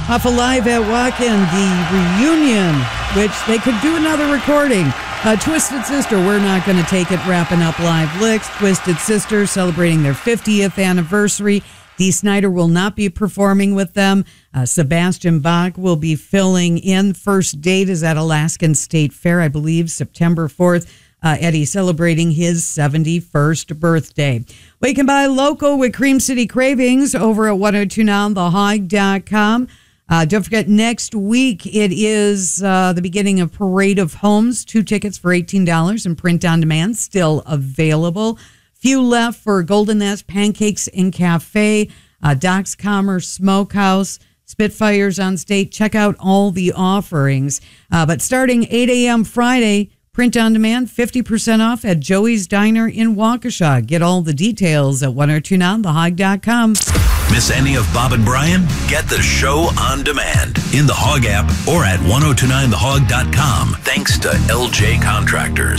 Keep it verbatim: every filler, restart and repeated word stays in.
Off of Live at Wacken, the reunion, which they could do another recording. Uh, Twisted Sister, We're Not Gonna Take It, wrapping up Live Licks. Twisted Sister celebrating their fiftieth anniversary. Dee Snider will not be performing with them. Uh, Sebastian Bach will be filling in. First date is at Alaskan State Fair, I believe, September fourth. Uh, Eddie celebrating his seventy-first birthday. We can buy local with Cream City Cravings over at ten twenty-nine the hog dot com. Uh, don't forget, next week it is uh, the beginning of Parade of Homes. Two tickets for eighteen dollars and print on demand still available. Few left for Golden Nest Pancakes and Cafe, uh, Doc's Commerce Smokehouse, Spitfires on State. Check out all the offerings. Uh, but starting eight a.m. Friday, print on demand, fifty percent off at Joey's Diner in Waukesha. Get all the details at ten twenty-nine the hog dot com. Miss any of Bob and Brian? Get the show on demand in the Hog app or at ten twenty-nine the hog dot com. Thanks to L J Contractors.